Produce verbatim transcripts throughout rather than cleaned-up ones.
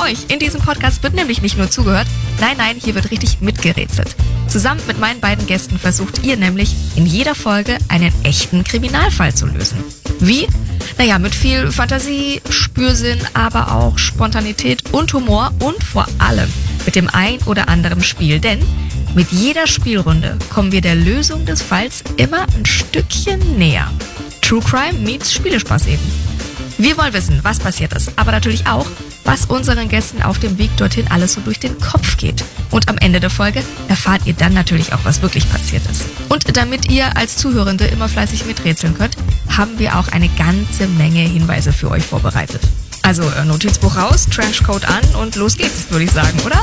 euch. In diesem Podcast wird nämlich nicht nur zugehört, nein, nein, hier wird richtig mitgerätselt. Zusammen mit meinen beiden Gästen versucht ihr nämlich in jeder Folge einen echten Kriminalfall zu lösen. Wie? Naja, mit viel Fantasie, Spürsinn, aber auch Spontanität und Humor und vor allem mit dem ein oder anderen Spiel. Denn mit jeder Spielrunde kommen wir der Lösung des Falls immer ein Stückchen näher. True Crime meets Spielespaß eben. Wir wollen wissen, was passiert ist, aber natürlich auch, was unseren Gästen auf dem Weg dorthin alles so durch den Kopf geht. Und am Ende der Folge erfahrt ihr dann natürlich auch, was wirklich passiert ist. Und damit ihr als Zuhörende immer fleißig miträtseln könnt, haben wir auch eine ganze Menge Hinweise für euch vorbereitet. Also Notizbuch raus, Trenchcoat an und los geht's, würde ich sagen, oder?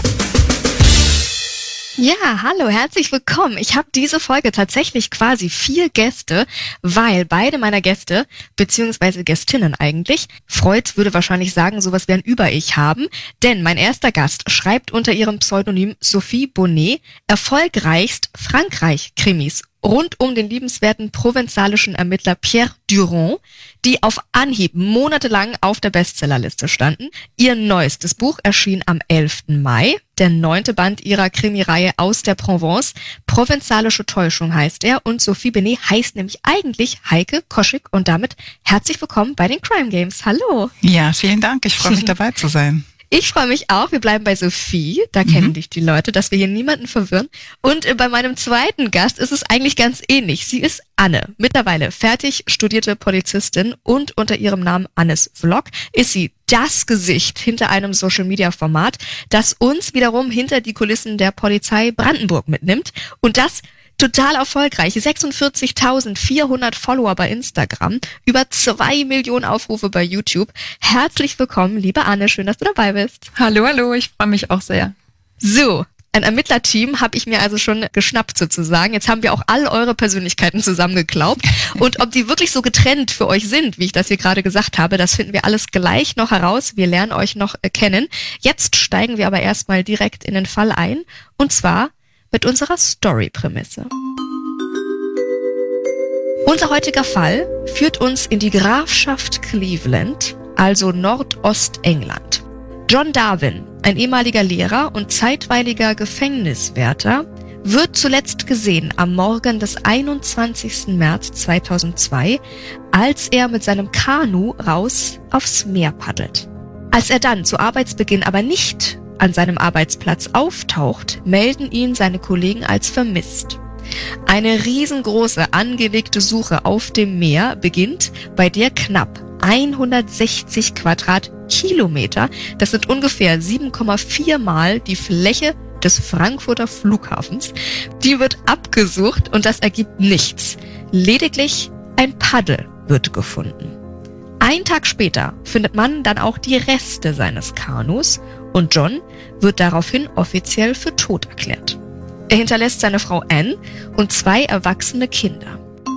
Ja, hallo, herzlich willkommen. Ich habe diese Folge tatsächlich quasi vier Gäste, weil beide meiner Gäste, beziehungsweise Gästinnen eigentlich, Freud würde wahrscheinlich sagen, sowas wie ein Über-Ich haben, denn mein erster Gast schreibt unter ihrem Pseudonym Sophie Bonnet erfolgreichst Frankreich-Krimis rund um den liebenswerten provenzalischen Ermittler Pierre Durand, die auf Anhieb monatelang auf der Bestsellerliste standen. Ihr neuestes Buch erschien am elften Mai, der neunte Band ihrer Krimireihe Aus der Provence. Provenzalische Täuschung heißt er und Sophie Bonnet heißt nämlich eigentlich Heike Koschik und damit herzlich willkommen bei den Crime Games. Hallo! Ja, vielen Dank. Ich freue mich dabei zu sein. Ich freue mich auch. Wir bleiben bei Sophie. Da kennen mhm. dich die Leute, dass wir hier niemanden verwirren. Und bei meinem zweiten Gast ist es eigentlich ganz ähnlich. Sie ist Anne. Mittlerweile fertig studierte Polizistin und unter ihrem Namen Annes Vlog ist sie das Gesicht hinter einem Social-Media-Format, das uns wiederum hinter die Kulissen der Polizei Brandenburg mitnimmt. Und das total erfolgreich. sechsundvierzigtausendvierhundert Follower bei Instagram, über zwei Millionen Aufrufe bei YouTube. Herzlich willkommen, liebe Anne, schön, dass du dabei bist. Hallo, hallo, ich freue mich auch sehr. So, ein Ermittlerteam habe ich mir also schon geschnappt sozusagen. Jetzt haben wir auch all eure Persönlichkeiten zusammengeklaubt. Und ob die wirklich so getrennt für euch sind, wie ich das hier gerade gesagt habe, das finden wir alles gleich noch heraus. Wir lernen euch noch kennen. Jetzt steigen wir aber erstmal direkt in den Fall ein. Und zwar mit unserer Story-Prämisse. Unser heutiger Fall führt uns in die Grafschaft Cleveland, also Nordostengland. John Darwin, ein ehemaliger Lehrer und zeitweiliger Gefängniswärter, wird zuletzt gesehen am Morgen des einundzwanzigsten März zweitausendzwei, als er mit seinem Kanu raus aufs Meer paddelt. Als er dann zu Arbeitsbeginn aber nicht an seinem Arbeitsplatz auftaucht, melden ihn seine Kollegen als vermisst. Eine riesengroße angelegte Suche auf dem Meer beginnt, bei der knapp hundertsechzig Quadratkilometer, das sind ungefähr sieben Komma vier Mal die Fläche des Frankfurter Flughafens, die wird abgesucht und das ergibt nichts. Lediglich ein Paddel wird gefunden. Ein Tag später findet man dann auch die Reste seines Kanus und John wird daraufhin offiziell für tot erklärt. Er hinterlässt seine Frau Anne und zwei erwachsene Kinder.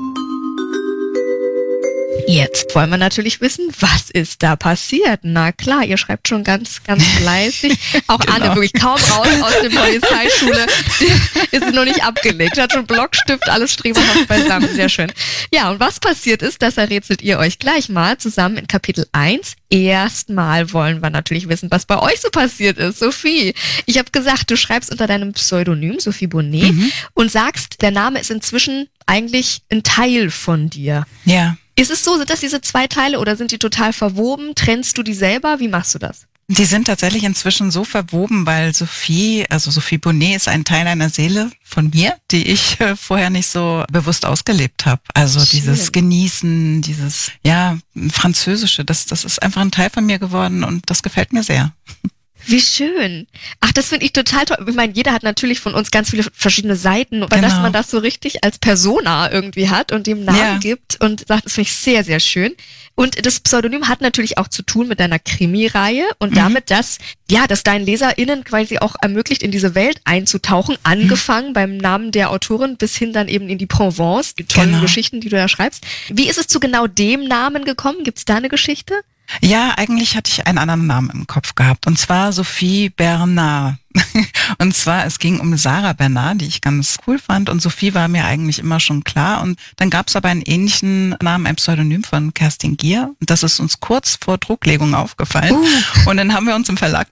Jetzt wollen wir natürlich wissen, was ist da passiert? Na klar, ihr schreibt schon ganz, ganz fleißig. Auch genau. Anne, wirklich kaum raus aus der Polizeischule, ist noch nicht abgelegt, hat schon Blockstift, alles strebhaft beisammen, sehr schön. Ja, und was passiert ist, das errätselt ihr euch gleich mal zusammen in Kapitel eins. Erstmal wollen wir natürlich wissen, was bei euch so passiert ist. Sophie, ich habe gesagt, du schreibst unter deinem Pseudonym Sophie Bonnet mhm. und sagst, der Name ist inzwischen eigentlich ein Teil von dir. Ja. Ist es so, sind das diese zwei Teile oder sind die total verwoben? Trennst du die selber? Wie machst du das? Die sind tatsächlich inzwischen so verwoben, weil Sophie, also Sophie Bonnet ist ein Teil einer Seele von mir, die ich äh, vorher nicht so bewusst ausgelebt habe. Also Schön. Dieses Genießen, dieses, ja, Französische, das, das ist einfach ein Teil von mir geworden und das gefällt mir sehr. Wie schön. Ach, das finde ich total toll. Ich meine, jeder hat natürlich von uns ganz viele verschiedene Seiten, aber genau. dass man das so richtig als Persona irgendwie hat und dem Namen ja. gibt und sagt, das finde ich sehr, sehr schön. Und das Pseudonym hat natürlich auch zu tun mit deiner Krimireihe und mhm. damit, dass, ja, dass deinen LeserInnen quasi auch ermöglicht, in diese Welt einzutauchen, angefangen mhm. beim Namen der Autorin bis hin dann eben in die Provence, die tollen genau. Geschichten, die du da schreibst. Wie ist es zu genau dem Namen gekommen? Gibt's da eine Geschichte? Ja, eigentlich hatte ich einen anderen Namen im Kopf gehabt, und zwar Sophie Bernard. Und zwar, es ging um Sarah Bernard, die ich ganz cool fand, und Sophie war mir eigentlich immer schon klar. Und dann gab es aber einen ähnlichen Namen, ein Pseudonym von Kerstin Gier. Und das ist uns kurz vor Drucklegung aufgefallen. Uh. Und dann haben wir uns im Verlag